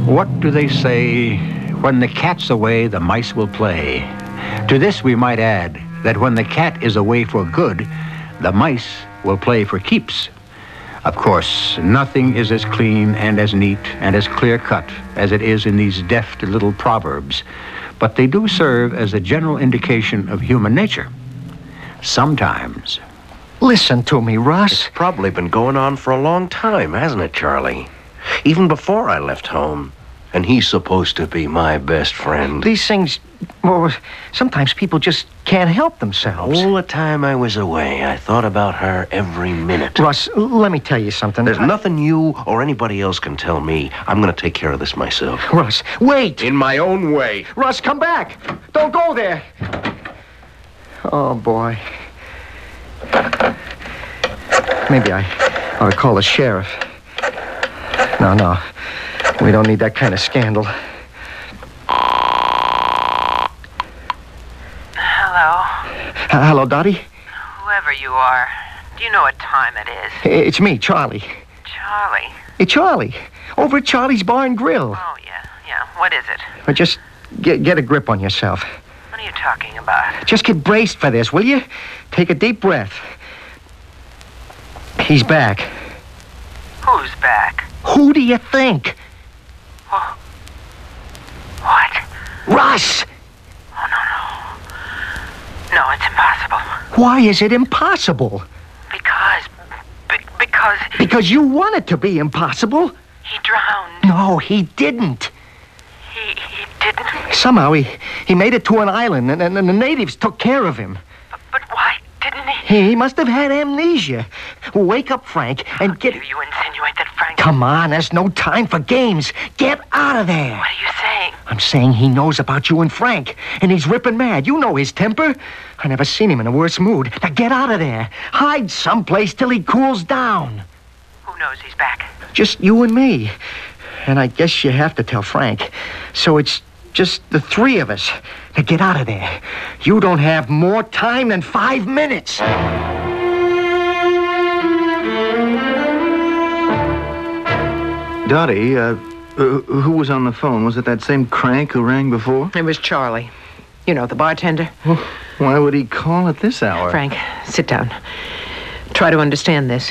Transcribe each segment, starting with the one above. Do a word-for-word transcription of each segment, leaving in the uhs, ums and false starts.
What do they say? When the cat's away, the mice will play. To this we might add that when the cat is away for good, the mice will play for keeps. Of course, nothing is as clean and as neat and as clear-cut as it is in these deft little proverbs, but they do serve as a general indication of human nature. Sometimes. Listen to me, Russ. It's probably been going on for a long time, hasn't it, Charlie? Even before I left home. And he's supposed to be my best friend. These things, well, sometimes people just can't help themselves. All the time I was away, I thought about her every minute. Russ, let me tell you something. There's I... nothing you or anybody else can tell me. I'm going to take care of this myself. Russ, wait! In my own way. Russ, come back! Don't go there! Oh, boy. Maybe I ought to call the sheriff. No, no. We don't need that kind of scandal. Hello? Uh, hello, Dottie? Whoever you are, do you know what time it is? It's me, Charlie. Charlie? It's Charlie. Over at Charlie's Bar and Grill. Oh, yeah, yeah. What is it? Well, just get, get a grip on yourself. What are you talking about? Just get braced for this, will you? Take a deep breath. He's back. Who's back? Who do you think? Oh. What? Russ! Oh, no, no. No, it's impossible. Why is it impossible? Because... Be- because... Because you want it to be impossible. He drowned. No, he didn't. He... he didn't? Somehow he, he made it to an island, and, and, and the natives took care of him. But, but why didn't he? He must have had amnesia. Wake up, Frank, and How get... do you insinuate that Frank... Come on, there's no time for games. Get out of there. What are you saying? I'm saying he knows about you and Frank, and he's ripping mad. You know his temper. I never seen him in a worse mood. Now get out of there. Hide someplace till he cools down. Who knows he's back? Just you and me. And I guess you have to tell Frank. So it's just the three of us. Now get out of there. You don't have more time than five minutes. Dottie, uh, uh, who was on the phone? Was it that same crank who rang before? It was Charlie. You know, the bartender. Well, why would he call at this hour? Frank, sit down. Try to understand this.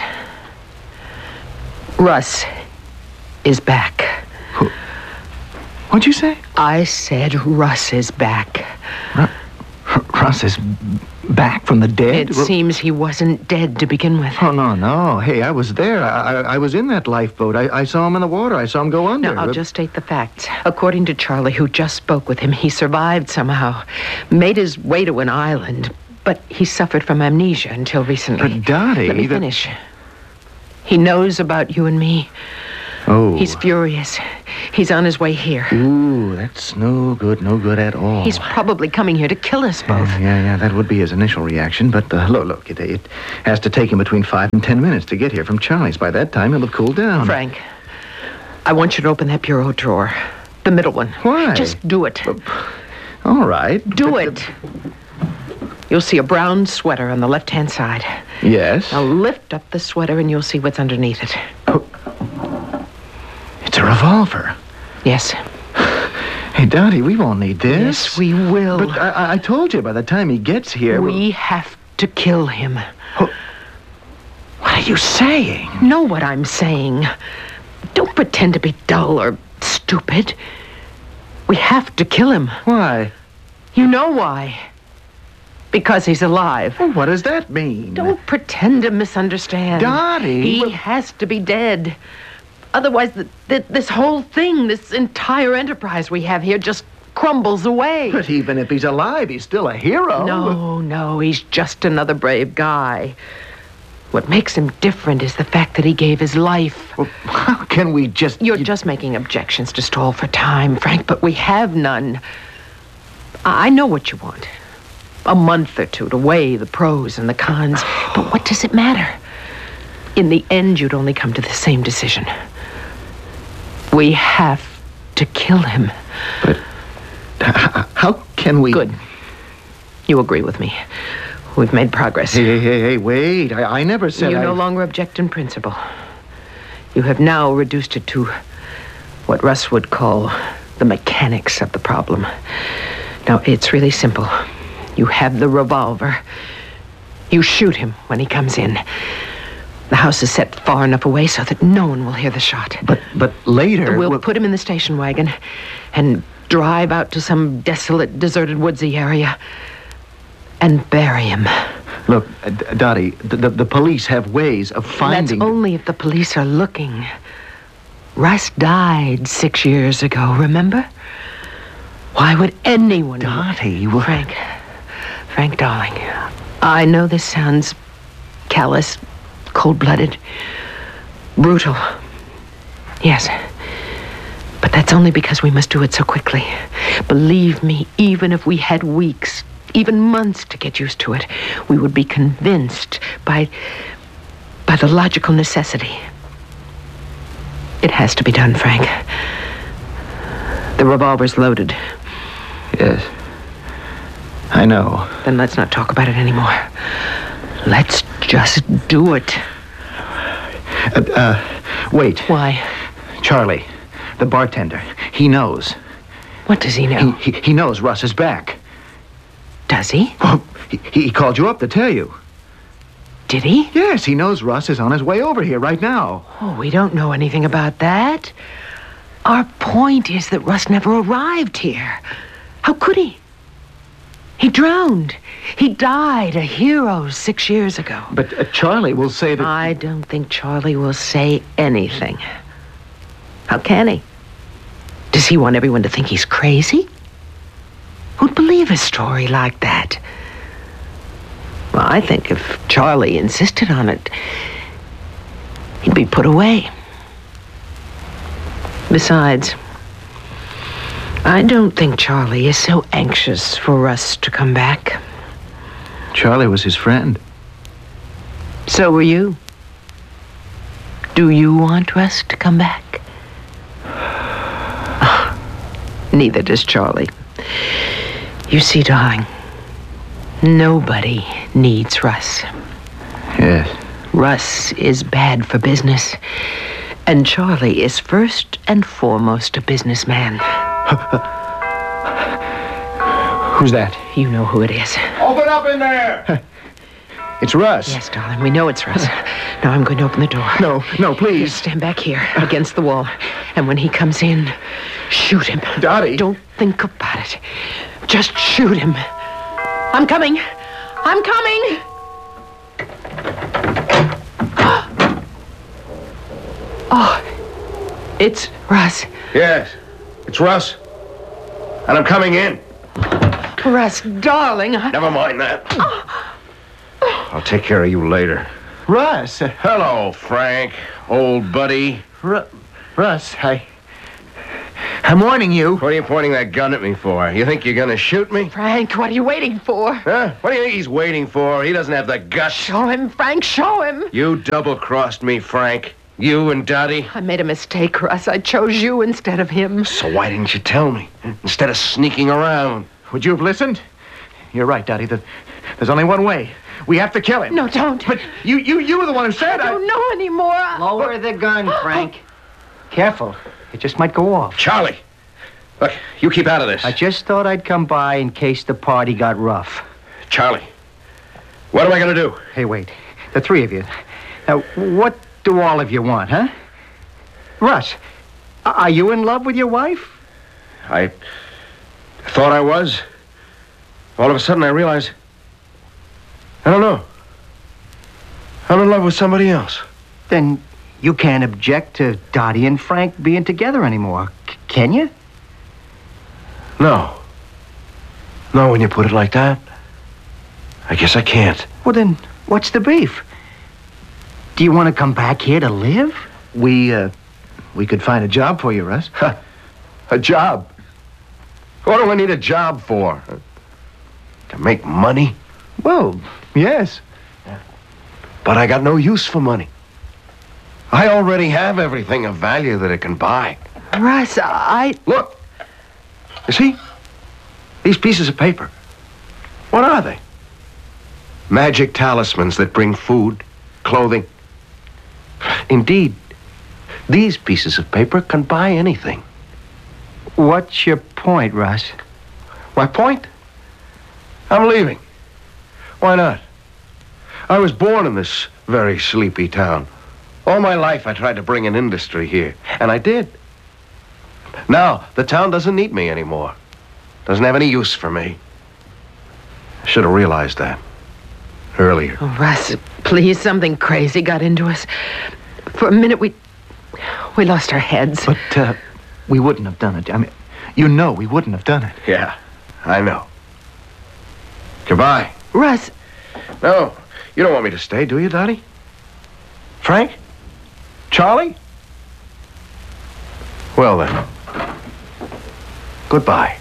Russ is back. Who? What'd you say? I said Russ is back. Ru- Russ is back from the dead? It Ru- seems he wasn't dead to begin with. Oh, no, no. Hey, I was there. I, I, I was in that lifeboat. I, I saw him in the water. I saw him go under. Now, I'll just state the facts. According to Charlie, who just spoke with him, he survived somehow, made his way to an island, but he suffered from amnesia until recently. But, Dottie... Let me that- finish. He knows about you and me. Oh. He's furious. He's on his way here. Ooh, that's no good, no good at all. He's probably coming here to kill us both. Yeah, yeah, yeah, that would be his initial reaction. But uh, look, look, it, it has to take him between five and ten minutes to get here from Charlie's. By that time, he'll have cooled down. Frank, I want you to open that bureau drawer. The middle one. Why? Just do it. All right. Do But, it. You'll see a brown sweater on the left-hand side. Yes. Now lift up the sweater and you'll see what's underneath it. It's a revolver. Yes. Hey, Dottie, we won't need this. Yes, we will. But I, I told you, by the time he gets here... We have to kill him. What are you saying? Know what I'm saying. Don't pretend to be dull or stupid. We have to kill him. Why? You know why. Because he's alive. Well, what does that mean? Don't pretend to misunderstand. Dottie! He Well- has to be dead. Otherwise, th- th- this whole thing, this entire enterprise we have here just crumbles away. But even if he's alive, he's still a hero. No, no, he's just another brave guy. What makes him different is the fact that he gave his life. Well, how can we just... You're you- just making objections to stall for time, Frank, but we have none. I I know what you want. A month or two to weigh the pros and the cons. But what does it matter? In the end, you'd only come to the same decision. We have to kill him. But h- how can we... Good. You agree with me. We've made progress. Hey, hey, hey, hey, wait. I, I never said You I... no longer object in principle. You have now reduced it to what Russ would call the mechanics of the problem. Now, it's really simple. You have the revolver. You shoot him when he comes in. The house is set far enough away so that no one will hear the shot. But but later... We'll put him in the station wagon and drive out to some desolate, deserted, woodsy area and bury him. Look, uh, D- Dottie, the, the, the police have ways of finding... That's only if the police are looking. Russ died six years ago, remember? Why would anyone... Dottie, what... Frank, Frank, darling, I know this sounds callous, cold-blooded, brutal. Yes. But that's only because we must do it so quickly. Believe me, even if we had weeks, even months to get used to it, we would be convinced by... by the logical necessity. It has to be done, Frank. The revolver's loaded. Yes. I know. Then let's not talk about it anymore. Let's just do it. Uh, uh, wait. Why? Charlie, the bartender, he knows. What does he know? He, he, he knows Russ is back. Does he? Well, he, he called you up to tell you. Did he? Yes, he knows Russ is on his way over here right now. Oh, we don't know anything about that. Our point is that Russ never arrived here. How could he? He drowned. He died a hero six years ago. But uh, Charlie will say that... I don't think Charlie will say anything. How can he? Does he want everyone to think he's crazy? Who'd believe a story like that? Well, I think if Charlie insisted on it, he'd be put away. Besides, I don't think Charlie is so anxious for us to come back. Charlie was his friend. So were you. Do you want Russ to come back? Neither does Charlie. You see, darling, nobody needs Russ. Yes. Russ is bad for business, and Charlie is first and foremost a businessman. Who's that? You know who it is. Open up in there! It's Russ. Yes, darling, we know it's Russ. Now I'm going to open the door. No, no, You please. stand back here against the wall, and when he comes in, shoot him. Dottie. Don't think about it. Just shoot him. I'm coming. I'm coming. Oh, it's Russ. Yes, it's Russ. And I'm coming in. Russ, darling. I- Never mind that. I'll take care of you later. Russ. Uh, Hello, Frank, old buddy. Ru- Russ, I... I'm warning you. What are you pointing that gun at me for? You think you're gonna shoot me? Frank, what are you waiting for? Huh? What do you think he's waiting for? He doesn't have the guts. Show him, Frank, show him. You double-crossed me, Frank. You and Dottie. I made a mistake, Russ. I chose you instead of him. So why didn't you tell me? Instead of sneaking around. Would you have listened? You're right, Dottie. The, there's only one way. We have to kill him. No, don't. But you, you, you were the one who said I don't know anymore. Lower the gun, Frank. Careful. It just might go off. Charlie! Look, you keep out of this. I just thought I'd come by in case the party got rough. Charlie, what am I gonna do? Hey, wait. The three of you. Now, what do all of you want, huh? Russ, a- are you in love with your wife? I thought I was. All of a sudden I realized, I don't know. I'm in love with somebody else. Then you can't object to Dottie and Frank being together anymore, c- can you? No. No, when you put it like that, I guess I can't. Well, then, what's the beef? Do you want to come back here to live? We, uh, we could find a job for you, Russ. A job? What do I need a job for? To make money? Well, yes. But I got no use for money. I already have everything of value that it can buy. Russ, I... Look. You see? These pieces of paper. What are they? Magic talismans that bring food, clothing. Indeed, These pieces of paper can buy anything. What's your point, Russ? My point? I'm leaving. Why not? I was born in this very sleepy town. All my life I tried to bring an industry here, and I did. Now, the town doesn't need me anymore. Doesn't have any use for me. I should have realized that earlier. Oh, Russ, please, something crazy got into us. For a minute, we... we lost our heads. But, uh, we wouldn't have done it. I mean, you know we wouldn't have done it. Yeah, I know. Goodbye. Russ, No, you don't want me to stay, do you, Dottie? Frank? Charlie? Well, then. Goodbye.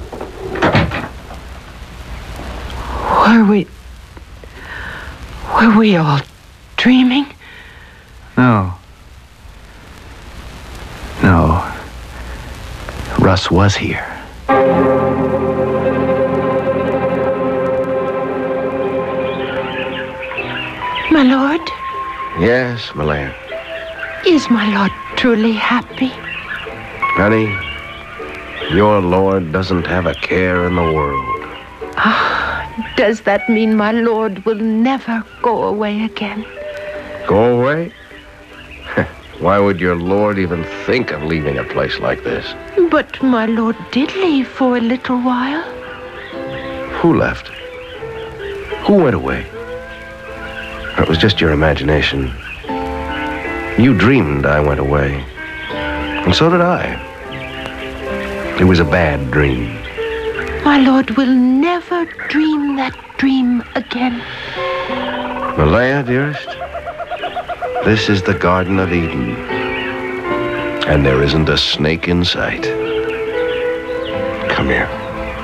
were we... were we all dreaming? No. No. Russ was here. My lord? Yes, Malaya. Is my lord truly happy? Honey, your lord doesn't have a care in the world. Ah, does that mean my lord will never go away again? Go away? Why would your lord even think of leaving a place like this? But my lord did leave for a little while. Who left? Who went away? It was just your imagination. You dreamed I went away. And so did I. It was a bad dream. My lord will never dream that dream again. Malaya, dearest, this is the Garden of Eden. And there isn't a snake in sight. Come here.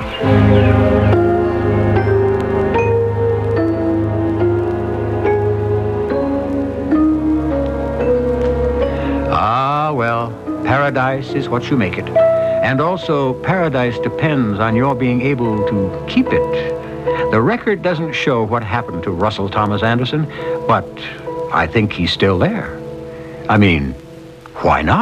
Ah, well, paradise is what you make it. And also, paradise depends on your being able to keep it. The record doesn't show what happened to Russell Thomas Anderson, but I think he's still there. I mean, why not?